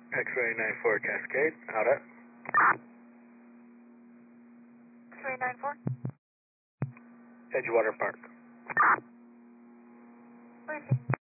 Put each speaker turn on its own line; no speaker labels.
X-ray 94 Cascade, out at?
X-ray 94.
Edgewater Park.
Where is he?